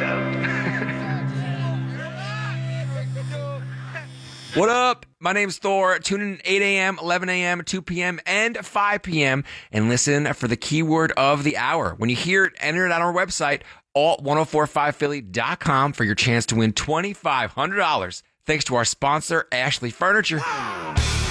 What up? My name's Thor. Tune in 8 a.m., 11 a.m., 2 p.m., and 5 p.m. and listen for the keyword of the hour. When you hear it, enter it on our website, alt1045philly.com for your chance to win $2,500. Thanks to our sponsor, Ashley Furniture.